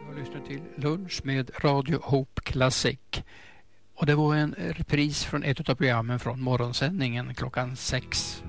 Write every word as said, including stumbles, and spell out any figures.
Lyssna till lunch med Radio Hope Classic. Och det var en repris från ett av programmen från morgonsändningen klockan sex.